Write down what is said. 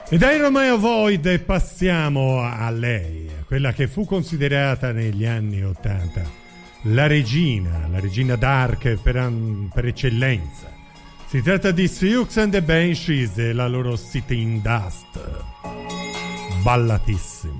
E dai Romeo Void passiamo a lei, quella che fu considerata negli anni '80 la regina dark per eccellenza. Si tratta di Sioux and the Banshees e la loro Sitting Dust, ballatissima.